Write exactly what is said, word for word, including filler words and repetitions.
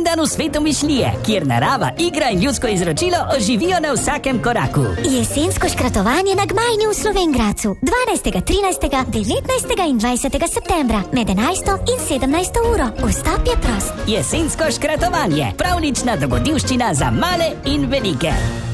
dan v svetu mišlije, kjer narava, igra in ljudsko izročilo oživijo na vsakem koraku. Jesensko škratovanje na Gmajni v Slovenj Gradcu dvanajstega, trinajstega, devetnajstega in dvajsetega septembra med enajsto in sedemnajsto uro. Vstop je prost. Jesensko škratovanje, pravlična dogodivščina za male in velike.